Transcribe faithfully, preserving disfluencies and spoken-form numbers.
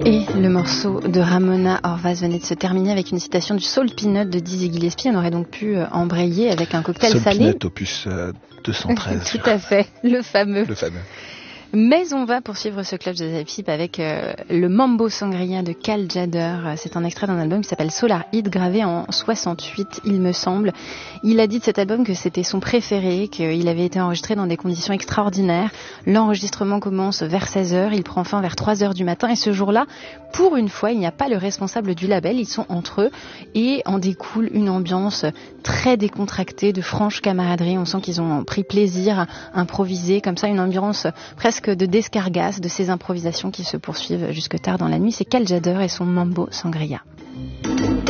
Et le morceau de Ramona Horvath venait de se terminer avec une citation du Soul Peanut de Dizzy Gillespie. On aurait donc pu embrayer avec un cocktail Soul salé. Soul Peanut, opus euh, deux cent treize. Tout à fait, le fameux. Le fameux. Mais on va poursuivre ce club de Zip avec euh, le Mambo Sangria de Cal Tjader. C'est un extrait d'un album qui s'appelle Solar Heat, gravé en soixante-huit, il me semble. Il a dit de cet album que c'était son préféré, qu'il avait été enregistré dans des conditions extraordinaires. L'enregistrement commence vers seize heures, il prend fin vers trois heures du matin. Et ce jour-là, pour une fois, il n'y a pas le responsable du label. Ils sont entre eux et en découle une ambiance très décontractée, de franche camaraderie. On sent qu'ils ont pris plaisir à improviser comme ça, une ambiance presque de descargas, de ces improvisations qui se poursuivent jusque tard dans la nuit. C'est Cal Tjader et son Mambo Sangria.